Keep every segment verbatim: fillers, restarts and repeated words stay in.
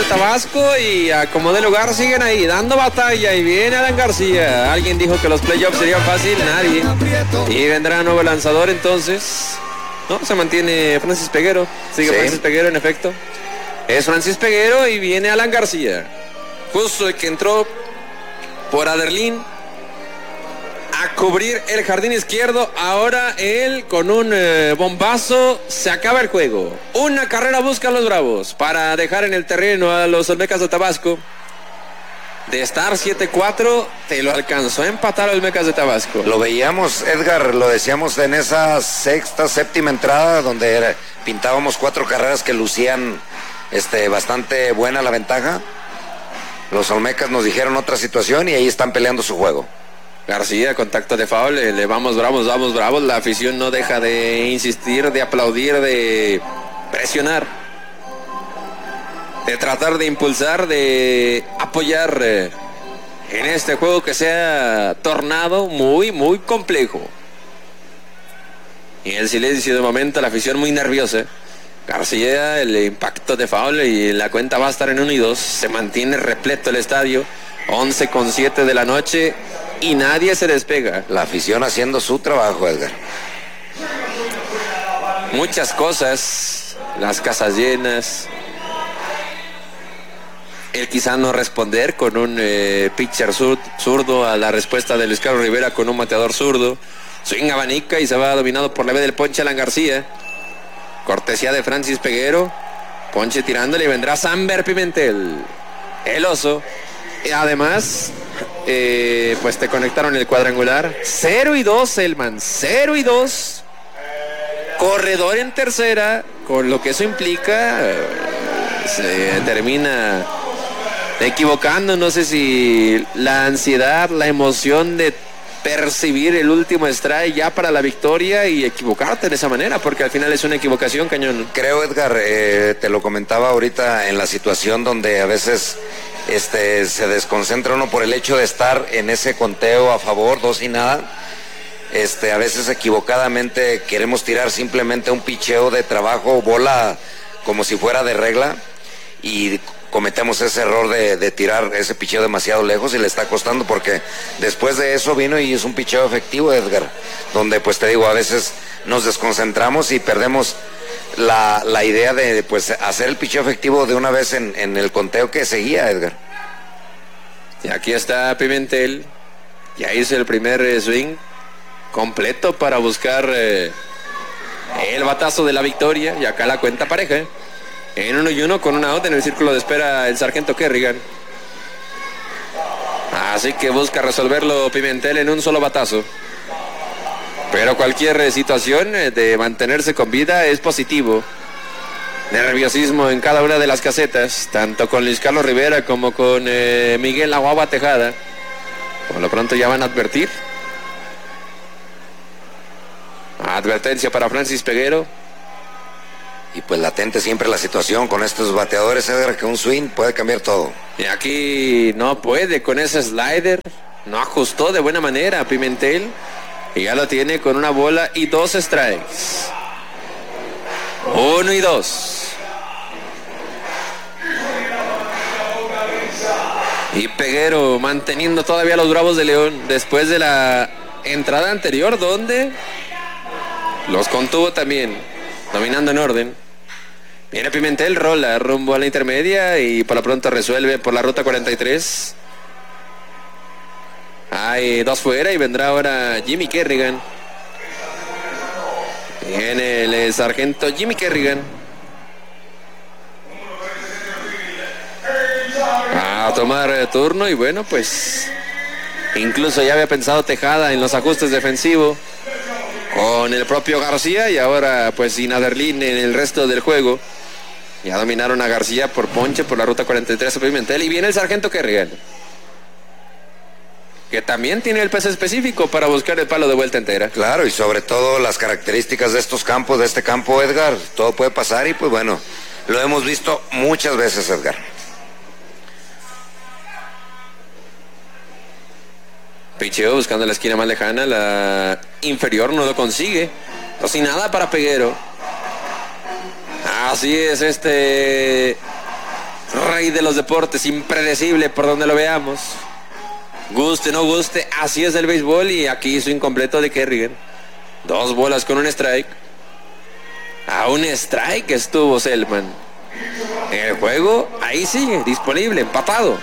Tabasco y a como de lugar siguen ahí, dando batalla y viene Alan García. Alguien dijo que los playoffs serían fácil, nadie. Y vendrá nuevo lanzador entonces. No, se mantiene Francis Peguero, sigue sí. Francis Peguero en efecto. Es Francis Peguero y viene Alan García. Justo el que entró por Aderlín a cubrir el jardín izquierdo. Ahora él con un eh, bombazo se acaba el juego. Una carrera buscan los Bravos para dejar en el terreno a los Olmecas de Tabasco. De estar siete cuatro, te lo alcanzó a empatar Olmecas de Tabasco. Lo veíamos, Edgar, lo decíamos en esa sexta, séptima entrada donde era, pintábamos cuatro carreras que lucían este, bastante buena la ventaja. Los Olmecas nos dijeron otra situación y ahí están peleando su juego. García, contacto de foul, le vamos bravos, vamos bravos. La afición no deja de insistir, de aplaudir, de presionar, de tratar de impulsar, de apoyar eh, en este juego que se ha tornado muy, muy complejo. Y en el silencio de momento, la afición muy nerviosa. García, el impacto de foul y la cuenta va a estar en uno y dos. Se mantiene repleto el estadio. once con siete de la noche y nadie se despega. La afición haciendo su trabajo, Edgar. Muchas cosas, las casas llenas. Él quizá no responder con un eh, pitcher sur, zurdo a la respuesta de Luis Carlos Rivera con un bateador zurdo. Swing abanica y se va dominado por la B del ponche Alan García. Cortesía de Francis Peguero. Ponche tirándole y vendrá Samber Pimentel. El oso. Y además, eh, pues te conectaron el cuadrangular. cero y dos, Selman. cero y dos. Corredor en tercera. Con lo que eso implica, eh, se termina equivocando. No sé si la ansiedad, la emoción de percibir el último strike ya para la victoria y equivocarte de esa manera, porque al final es una equivocación, Cañón. Creo, Edgar, eh, te lo comentaba ahorita en la situación donde a veces este, se desconcentra uno por el hecho de estar en ese conteo a favor, dos y nada. Este, a veces equivocadamente queremos tirar simplemente un picheo de trabajo, bola como si fuera de regla, y cometemos ese error de, de tirar ese picheo demasiado lejos y le está costando, porque después de eso vino y es un picheo efectivo, Edgar, donde pues te digo, a veces nos desconcentramos y perdemos la, la idea de pues hacer el picheo efectivo de una vez en, en el conteo que seguía, Edgar. Y aquí está Pimentel, ya hizo el primer eh, swing completo para buscar eh, el batazo de la victoria, y acá la cuenta pareja, ¿eh? En uno y uno con una out en el círculo de espera el sargento Kerrigan. Así que busca resolverlo Pimentel en un solo batazo. Pero cualquier situación de mantenerse con vida es positivo. Nerviosismo en cada una de las casetas, tanto con Luis Carlos Rivera como con eh, Miguel La Guagua Tejada. Por lo pronto ya van a advertir. Advertencia para Francis Peguero. Y pues latente siempre la situación con estos bateadores, Edgar, que un swing puede cambiar todo. Y aquí no puede con ese slider. No ajustó de buena manera a Pimentel. Y ya lo tiene con una bola y dos strikes. Uno y dos. Y Peguero manteniendo todavía a los Bravos de León después de la entrada anterior, donde los contuvo también, dominando en orden. Viene Pimentel, rola rumbo a la intermedia y por lo pronto resuelve por la ruta cuarenta y tres. Hay dos fuera y vendrá ahora Jimmy Kerrigan. Viene el sargento Jimmy Kerrigan a tomar turno, y bueno, pues incluso ya había pensado Tejada en los ajustes defensivos con el propio García, y ahora pues sin Aderlín en el resto del juego. Ya dominaron a García por ponche por la ruta cuarenta y tres a Pimentel, y viene el sargento Kerrigan, que también tiene el peso específico para buscar el palo de vuelta entera. Claro, y sobre todo las características de estos campos, de este campo, Edgar, todo puede pasar, y pues bueno, lo hemos visto muchas veces, Edgar. Picheo buscando la esquina más lejana, la inferior, no lo consigue. No sin nada para Peguero. Así es este rey de los deportes, impredecible por donde lo veamos. Guste, no guste, así es el béisbol. Y aquí hizo incompleto de Kerrigan. Dos bolas con un strike. A un strike estuvo Selman. El juego ahí sigue, disponible, empatado.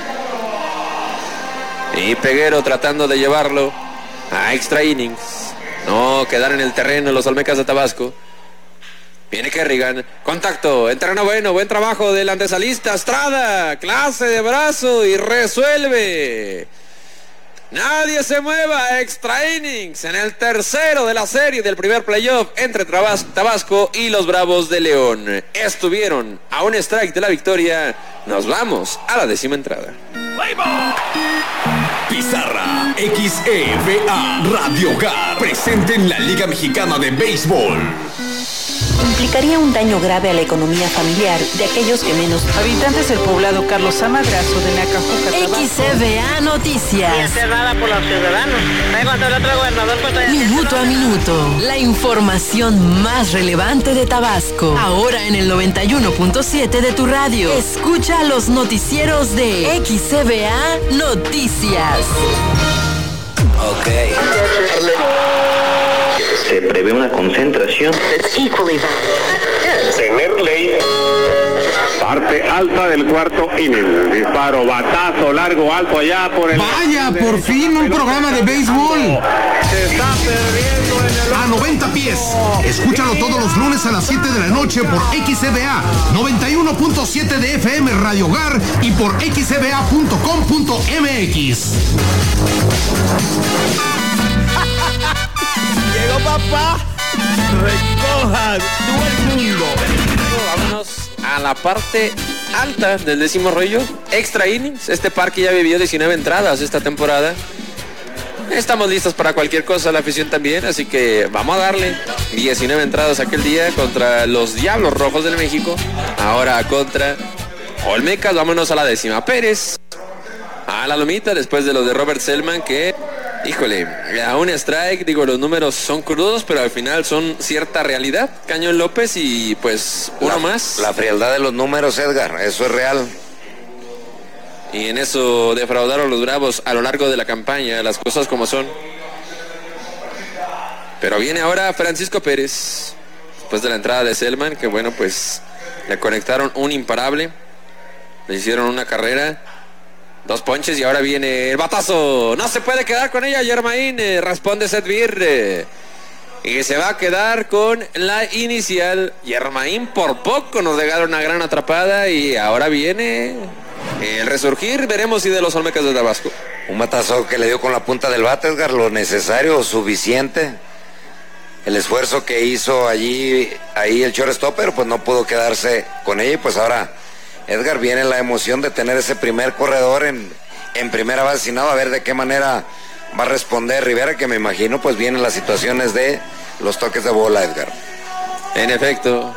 Y Peguero tratando de llevarlo a extra innings. No quedar en el terreno los Olmecas de Tabasco. Viene Kerrigan, contacto, en terreno bueno, buen trabajo del antesalista Estrada, clase de brazo y resuelve. Nadie se mueva, extra innings en el tercero de la serie del primer playoff entre Tabasco y los Bravos de León. Estuvieron a un strike de la victoria. Nos vamos a la décima entrada. Pizarra X E V A Radio Hogar presente en la Liga Mexicana de Béisbol. Implicaría un daño grave a la economía familiar de aquellos que menos. Habitantes del poblado Carlos Amadrazo de Nacajuca, Tabasco. X E V A Noticias. Y hacer nada por los ciudadanos. Ahí cuando el otro gobernador pues, minuto a minuto. La información más relevante de Tabasco. Ahora en el noventa y uno punto siete de tu radio. Escucha los noticieros de X E V A Noticias. Ok. Se prevé una concentración. Tener ley. Parte alta del cuarto inning. Disparo, batazo, largo, alto allá por el... Vaya, por fin un programa de béisbol. Se está perdiendo en el... A noventa pies. Escúchalo todos los lunes a las siete de la noche por X E V A noventa y uno punto siete de F M Radio Hogar y por x e v a punto com punto m x. Llegó papá. Recojan todo el mundo. Vámonos a la parte alta del décimo rollo. Extra innings. Este parque ya vivió diecinueve entradas esta temporada. Estamos listos para cualquier cosa, la afición también, así que vamos a darle. diecinueve entradas aquel día contra los Diablos Rojos del México. Ahora contra Olmecas. Vámonos a la décima. Pérez a la lomita después de lo de Robert Selman, que, híjole, a un strike, digo, los números son crudos, pero al final son cierta realidad. Cañón López y pues uno la, más. La frialdad de los números, Edgar, eso es real. Y en eso defraudaron los Bravos a lo largo de la campaña, las cosas como son. Pero viene ahora Francisco Pérez, después de la entrada de Selman, que bueno, pues le conectaron un imparable, le hicieron una carrera, dos ponches y ahora viene el batazo. No se puede quedar con ella, Germain, eh, responde Setvir. Eh, y se va a quedar con la inicial. Germain por poco nos regala una gran atrapada y ahora viene el resurgir. Veremos si de los Olmecas de Tabasco. Un batazo que le dio con la punta del bate, Edgar, lo necesario, suficiente. El esfuerzo que hizo allí, ahí el shortstopper, pues no pudo quedarse con ella y pues ahora, Edgar, viene la emoción de tener ese primer corredor en, en primera base sin nada, a ver de qué manera va a responder Rivera, que me imagino pues vienen las situaciones de los toques de bola, Edgar. En efecto,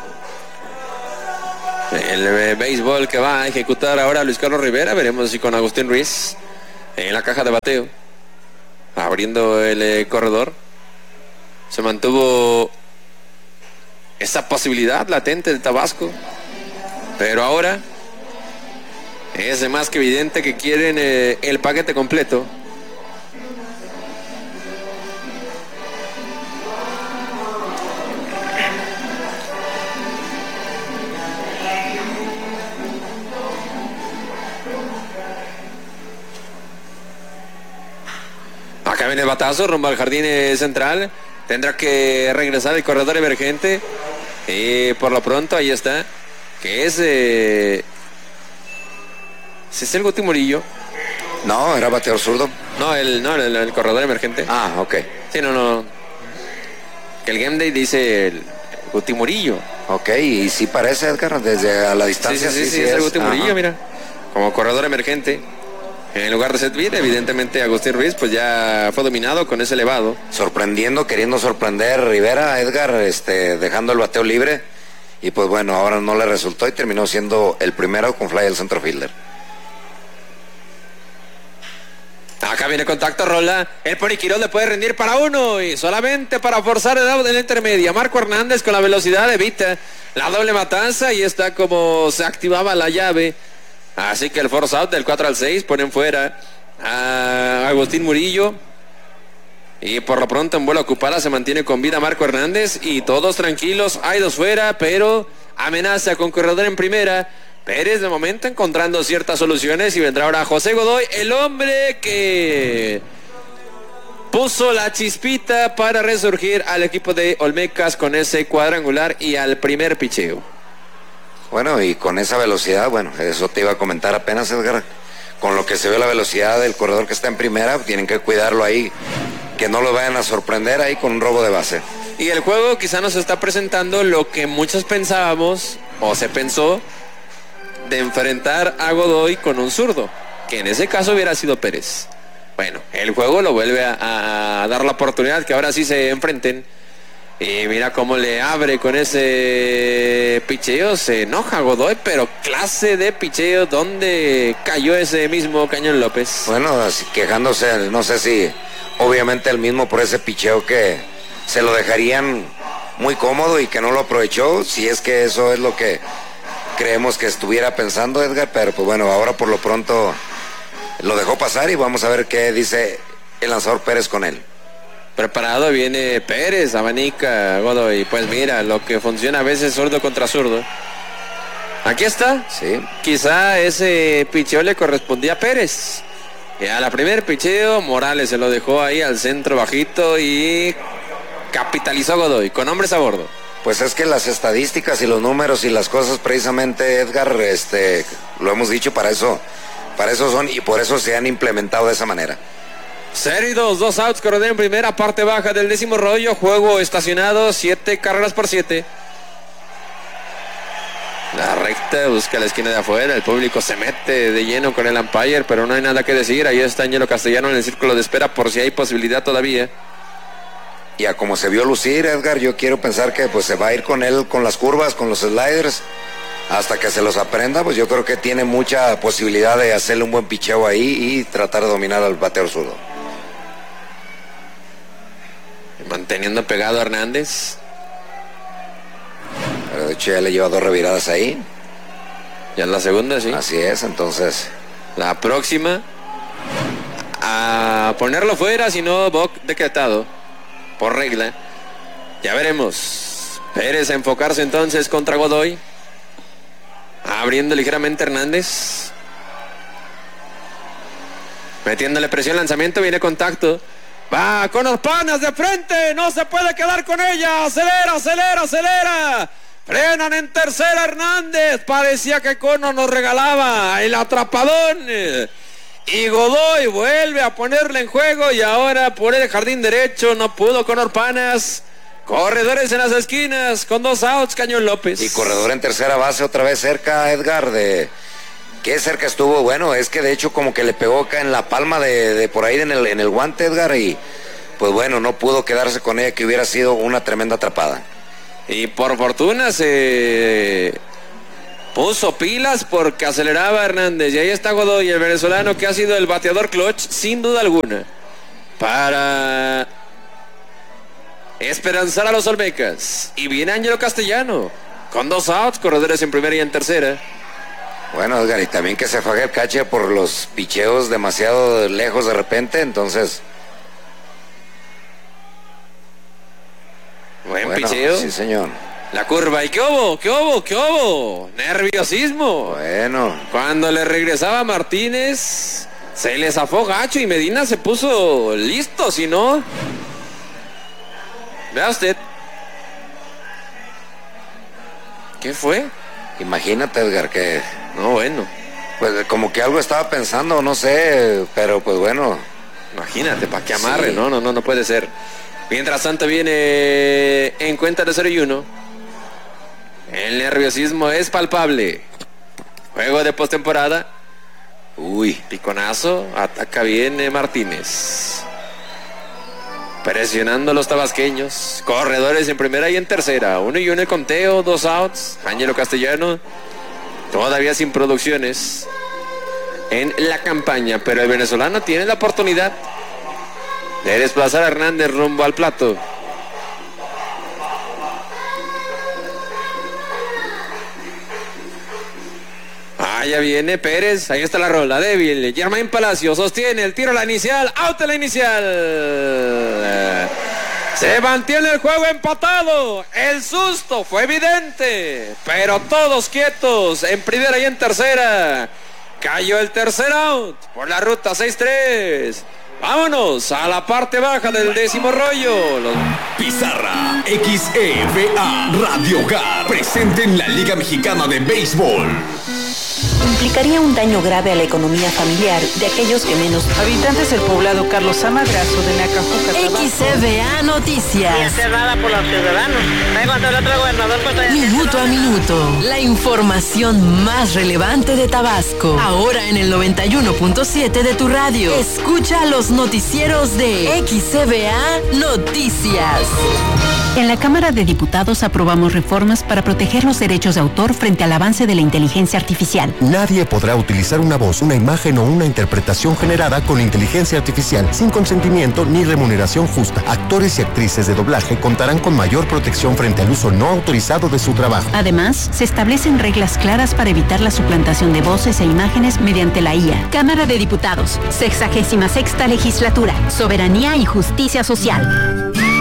el eh, béisbol que va a ejecutar ahora Luis Carlos Rivera, veremos si con Agustín Ruiz en la caja de bateo, abriendo el eh, corredor. Se mantuvo esa posibilidad latente de Tabasco, pero ahora es de más que evidente que quieren eh, el paquete completo. Acá viene el batazo rumbo al jardín central. Tendrá que regresar el corredor emergente. Y por lo pronto ahí está, que es eh... ¿es el Guti Murillo? No, era bateador zurdo. No, el, no el, el corredor emergente. Ah, ok. Sí, no, no. Que el Game Day dice el Guti Murillo. Ok, y sí parece, Edgar, desde a la distancia. Sí, sí, sí, sí, sí, sí es el es. Guti Murillo, mira. Como corredor emergente. En lugar de Setvir, evidentemente Agustín Ruiz pues ya fue dominado con ese elevado. Sorprendiendo, queriendo sorprender Rivera, Edgar, este, dejando el bateo libre. Y pues bueno, ahora no le resultó y terminó siendo el primero con fly del centro fielder. Acá viene contacto, rola. El Poniquirón le puede rendir para uno y solamente para forzar el out en la intermedia. Marco Hernández con la velocidad evita la doble matanza y está como se activaba la llave Así que el force out del cuatro al seis ponen fuera a Agustín Murillo. Y por lo pronto en bola ocupada se mantiene con vida Marco Hernández. Y todos tranquilos, hay dos fuera, pero amenaza con corredor en primera. Pérez de momento encontrando ciertas soluciones. Y vendrá ahora José Godoy, el hombre que puso la chispita para resurgir al equipo de Olmecas con ese cuadrangular y al primer picheo. Bueno, y con esa velocidad, bueno, eso te iba a comentar apenas, Edgar. Con lo que se ve la velocidad del corredor que está en primera, tienen que cuidarlo ahí, que no lo vayan a sorprender ahí con un robo de base. Y el juego quizá nos está presentando lo que muchos pensábamos, o se pensó, de enfrentar a Godoy con un zurdo, que en ese caso hubiera sido Pérez. Bueno, el juego lo vuelve a, a dar la oportunidad que ahora sí se enfrenten. Y mira cómo le abre con ese picheo. Se enoja Godoy, pero clase de picheo. ¿Dónde cayó ese mismo Cañón López? Bueno, así quejándose, no sé si obviamente el mismo por ese picheo que se lo dejarían muy cómodo y que no lo aprovechó. Si es que eso es lo que creemos que estuviera pensando Edgar, pero pues bueno, ahora por lo pronto lo dejó pasar y vamos a ver qué dice el lanzador Pérez con él. Preparado viene Pérez, abanica Godoy. Pues mira, lo que funciona a veces zurdo contra zurdo. Aquí está. Sí. Quizá ese picheo le correspondía a Pérez. Y a la primer picheo, Morales se lo dejó ahí al centro bajito y capitalizó Godoy con hombres a bordo. Pues es que las estadísticas y los números y las cosas precisamente, Edgar, este, lo hemos dicho, para eso, para eso son y por eso se han implementado de esa manera. Cero y dos, dos outs, corredor en primera, parte baja del décimo rollo, juego estacionado, siete carreras por siete. La recta busca la esquina de afuera, el público se mete de lleno con el umpire, pero no hay nada que decir. Ahí está Ángelo Castellano en el círculo de espera por si hay posibilidad todavía. Y a como se vio lucir, Edgar, yo quiero pensar que pues se va a ir con él, con las curvas, con los sliders, hasta que se los aprenda. Pues yo creo que tiene mucha posibilidad de hacerle un buen picheo ahí y tratar de dominar al bateador zurdo. Manteniendo pegado a Hernández. Pero de hecho ya le lleva dos reviradas ahí. Ya en la segunda, sí. Así es, entonces. La próxima a ponerlo fuera, si no, Boc decretado por regla. Ya veremos. Pérez a enfocarse entonces contra Godoy. Abriendo ligeramente Hernández. Metiéndole presión, lanzamiento, viene contacto. Va con los panas de frente, no se puede quedar con ella. Acelera, acelera, acelera. Frenan en tercera Hernández. Parecía que Cono nos regalaba el atrapadón. Y Godoy vuelve a ponerle en juego. Y ahora por el jardín derecho no pudo Conor Panas. Corredores en las esquinas con dos outs, Cañón López. Y corredor en tercera base otra vez cerca, Edgar, de... Qué cerca estuvo. Bueno, es que de hecho como que le pegó acá en la palma de, de por ahí en el, en el guante, Edgar, y pues bueno, no pudo quedarse con ella, que hubiera sido una tremenda atrapada. Y por fortuna se puso pilas porque aceleraba Hernández. Y ahí está Godoy, el venezolano que ha sido el bateador clutch sin duda alguna para esperanzar a los Olmecas. Y viene Ángelo Castellano con dos outs, corredores en primera y en tercera. Bueno, Edgar, y también que se fague el catcher por los picheos demasiado lejos de repente, entonces. Buen bueno, picheo. Sí, señor. La curva, ¿y qué hubo? ¿Qué hubo? ¿Qué hubo? Nerviosismo. Bueno. Cuando le regresaba Martínez, se le zafó gacho y Medina se puso listo, si no. Vea usted. ¿Qué fue? Imagínate, Edgar, que... No, bueno. Pues como que algo estaba pensando, no sé, pero pues bueno. Imagínate, para que amarre, sí. no, no, no, no puede ser. Mientras tanto viene en cuenta de cero y uno. El nerviosismo es palpable. Juego de postemporada. Uy, piconazo, ataca bien Martínez. Presionando a los tabasqueños. Corredores en primera y en tercera. Uno y uno el conteo, dos outs. Ángelo Castellano todavía sin producciones en la campaña, pero el venezolano tiene la oportunidad de desplazar a Hernández rumbo al plato. Allá viene Pérez, ahí está la rola, débil. Germain Palacio sostiene el tiro a la inicial, out a la inicial. Se mantiene el juego empatado. El susto fue evidente, pero todos quietos en primera y en tercera. Cayó el tercer out por la ruta seis tres. Vámonos a la parte baja del décimo rollo. Los... Pizarra, X E V A, Radio Hogar, presente en la Liga Mexicana de Béisbol. Implicaría un daño grave a la economía familiar de aquellos que menos... Habitantes del poblado Carlos A. Madrazo de Nacajuca, Tabasco. X E V A Noticias. Y encerrada por los ciudadanos. Ahí cuando el otro gobernador... Pues, minuto a minuto. La información más relevante de Tabasco. Ahora en el noventa y uno punto siete de tu radio. Escucha los noticieros de X E V A Noticias. En la Cámara de Diputados aprobamos reformas para proteger los derechos de autor frente al avance de la inteligencia artificial. Nadie podrá utilizar una voz, una imagen o una interpretación generada con inteligencia artificial sin consentimiento ni remuneración justa. Actores y actrices de doblaje contarán con mayor protección frente al uso no autorizado de su trabajo. Además, se establecen reglas claras para evitar la suplantación de voces e imágenes mediante la I A. Cámara de Diputados, sexagésima sexta legislatura, Soberanía y Justicia Social.